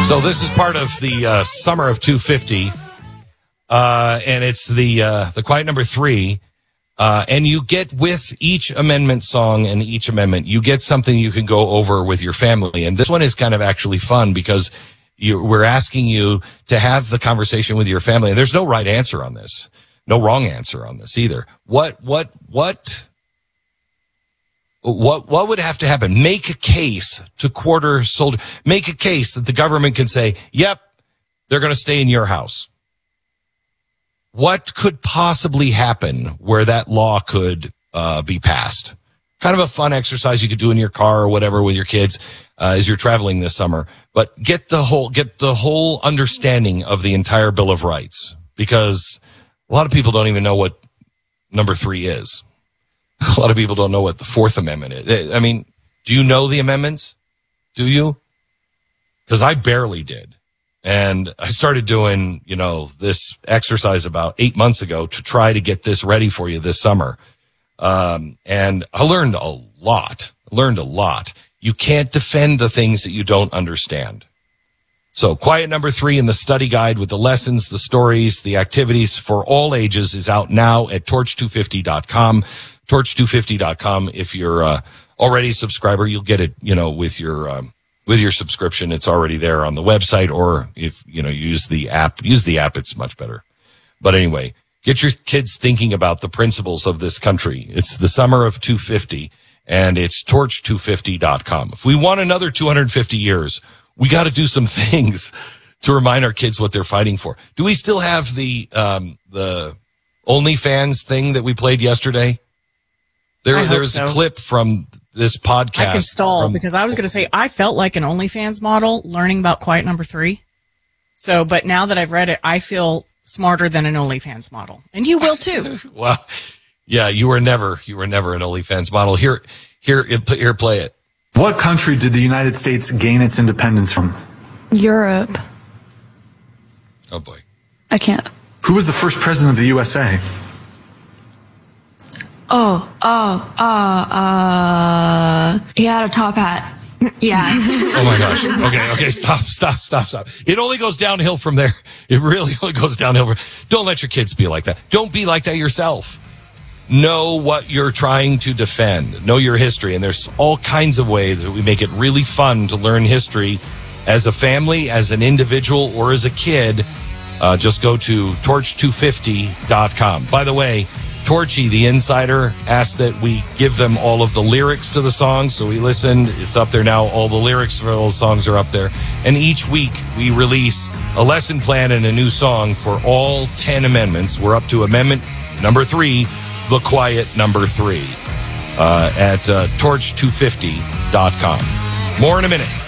So this is part of the Summer of 250, and it's the Quiet Number 3. And you get with each amendment song and each amendment, you get something you can go over with your family. And this one is kind of actually fun because we're asking you to have the conversation with your family. And there's no right answer on this, no wrong answer on this either. What would have to happen? Make a case to quarter soldier. Make a case that the government can say, yep, they're going to stay in your house. What could possibly happen where that law could be passed? Kind of a fun exercise you could do in your car or whatever with your kids as you're traveling this summer. But get the whole understanding of the entire Bill of Rights, because a lot of people don't even know what number 3 is. A lot of people don't know what the Fourth Amendment is. I mean, do you know the amendments? Do you? Because I barely did. And I started doing, this exercise about 8 months ago to try to get this ready for you this summer. And I learned a lot. You can't defend the things that you don't understand. So Quiet Number 3 in the study guide with the lessons, the stories, the activities for all ages is out now at torch250.com. Torch250.com. If you're already a subscriber, you'll get it, with your subscription. It's already there on the website, or if, you use the app, it's much better. But anyway, get your kids thinking about the principles of this country. It's the Summer of 250, and it's torch250.com. If we want another 250 years, we got to do some things to remind our kids what they're fighting for. Do we still have the OnlyFans thing that we played yesterday? There's a clip from this podcast. I can stall because I was going to say I felt like an OnlyFans model learning about Quiet Number 3. So, but now that I've read it, I feel smarter than an OnlyFans model, and you will too. Well, yeah, you were never an OnlyFans model. Here, play it. What country did the United States gain its independence from? Europe. Oh boy, I can't. Who was the first president of the USA? He had a top hat. Yeah. Oh my gosh. Okay. Stop. It only goes downhill from there. It really only goes downhill. Don't let your kids be like that. Don't be like that yourself. Know what you're trying to defend. Know your history. And there's all kinds of ways that we make it really fun to learn history as a family, as an individual, or as a kid. Just go to torch250.com. By the way, Torchy, the insider, asked that we give them all of the lyrics to the songs. So we listened. It's up there now. All the lyrics for all the songs are up there. And each week we release a lesson plan and a new song for all 10 amendments. We're up to amendment number 3, the Quiet Number 3, at torch250.com. More in a minute.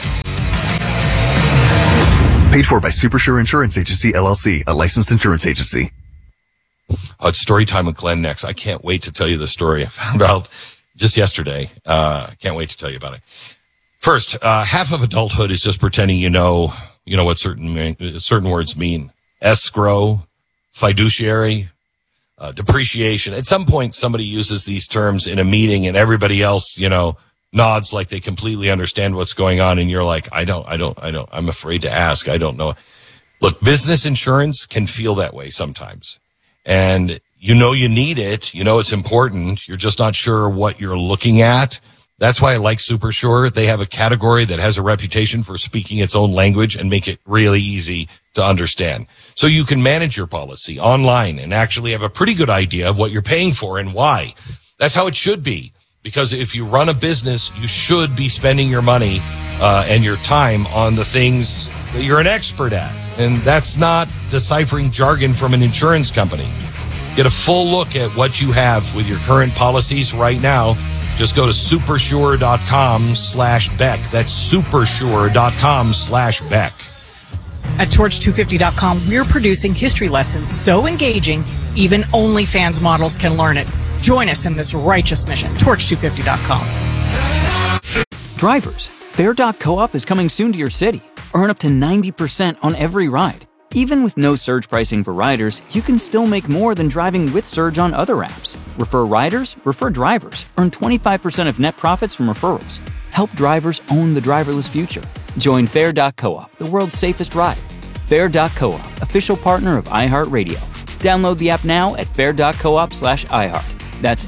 Paid for by Supersure Insurance Agency, LLC, a licensed insurance agency. It's story time with Glenn next. I can't wait to tell you the story I found out just yesterday. Can't wait to tell you about it. First, half of adulthood is just pretending you know what certain words mean. Escrow, fiduciary, depreciation. At some point, somebody uses these terms in a meeting and everybody else, nods like they completely understand what's going on. And you're like, I don't. I'm afraid to ask. I don't know. Look, business insurance can feel that way sometimes. And you need it. It's important. You're just not sure what you're looking at. That's why I like Supersure. They have a category that has a reputation for speaking its own language and make it really easy to understand. So you can manage your policy online and actually have a pretty good idea of what you're paying for and why. That's how it should be. Because if you run a business, you should be spending your money and your time on the things that you're an expert at. And that's not deciphering jargon from an insurance company. Get a full look at what you have with your current policies right now. Just go to supersure.com/Beck. That's supersure.com/Beck. At torch250.com, we're producing history lessons so engaging, even OnlyFans models can learn it. Join us in this righteous mission. Torch250.com. Drivers, Fair.coop is coming soon to your city. Earn up to 90% on every ride. Even with no surge pricing for riders, you can still make more than driving with Surge on other apps. Refer riders, refer drivers. Earn 25% of net profits from referrals. Help drivers own the driverless future. Join Fair.coop, the world's safest ride. Fair.coop, official partner of iHeartRadio. Download the app now at fair.coop/iHeart. That's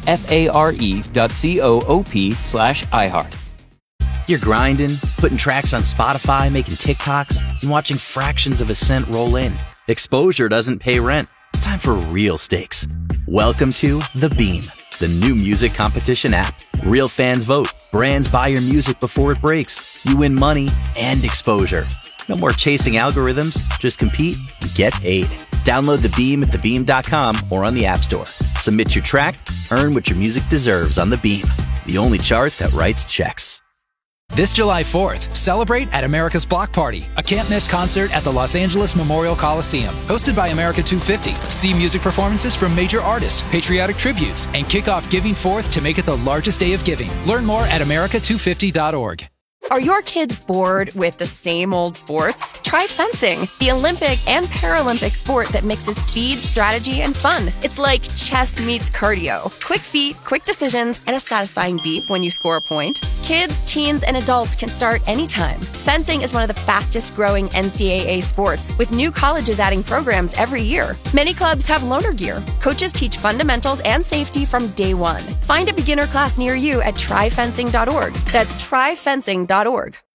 FARE.coop/iHeart. You're grinding, putting tracks on Spotify, making TikToks, and watching fractions of a cent roll in. Exposure doesn't pay rent. It's time for real stakes. Welcome to The Beam, the new music competition app. Real fans vote. Brands buy your music before it breaks. You win money and exposure. No more chasing algorithms. Just compete and get paid. Download The Beam at thebeam.com or on the App Store. Submit your track, earn what your music deserves on The Beam, the only chart that writes checks. This July 4th, celebrate at America's Block Party, a can't-miss concert at the Los Angeles Memorial Coliseum. Hosted by America 250, see music performances from major artists, patriotic tributes, and kick off Giving 4th to make it the largest day of giving. Learn more at america250.org. Are your kids bored with the same old sports? Try fencing, the Olympic and Paralympic sport that mixes speed, strategy, and fun. It's like chess meets cardio. Quick feet, quick decisions, and a satisfying beep when you score a point. Kids, teens, and adults can start anytime. Fencing is one of the fastest growing NCAA sports, with new colleges adding programs every year. Many clubs have loaner gear. Coaches teach fundamentals and safety from day one. Find a beginner class near you at tryfencing.org. That's tryfencing.org.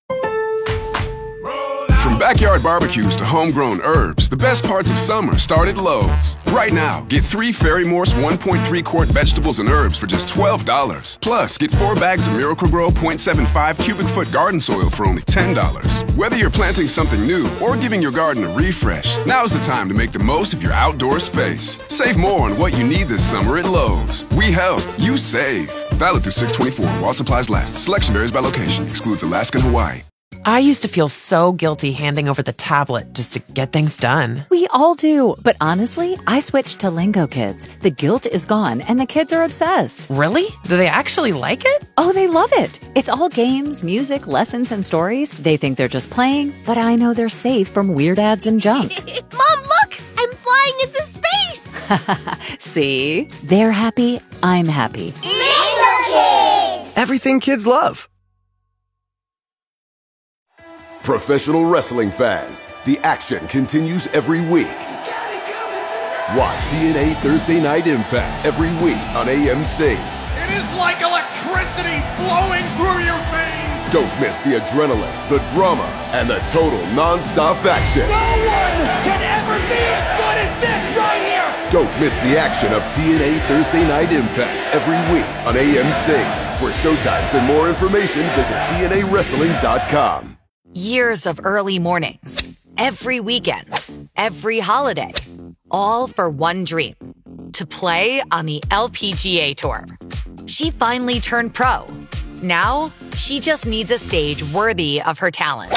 From backyard barbecues to homegrown herbs, the best parts of summer start at Lowe's. Right now, get 3 Fairy Morse 1.3 quart vegetables and herbs for just $12. Plus, get 4 bags of Miracle-Gro 0.75 cubic foot garden soil for only $10. Whether you're planting something new or giving your garden a refresh, now's the time to make the most of your outdoor space. Save more on what you need this summer at Lowe's. We help, you save. Valid through 6/24 while supplies last. Selection varies by location. Excludes Alaska and Hawaii. I used to feel so guilty handing over the tablet just to get things done. We all do. But honestly, I switched to Lingo Kids. The guilt is gone and the kids are obsessed. Really? Do they actually like it? Oh, they love it. It's all games, music, lessons, and stories. They think they're just playing, but I know they're safe from weird ads and junk. Mom, look! I'm flying into space! See? They're happy. I'm happy. Lingo Kids! Everything kids love. Professional wrestling fans, the action continues every week. Watch TNA Thursday Night Impact every week on AMC. It is like electricity flowing through your veins. Don't miss the adrenaline, the drama, and the total non-stop action. No one can ever be as good as this right here. Don't miss the action of TNA Thursday Night Impact every week on AMC. For showtimes and more information, visit TNAWrestling.com. Years of early mornings, every weekend, every holiday, all for one dream, to play on the LPGA Tour. She finally turned pro. Now, she just needs a stage worthy of her talent.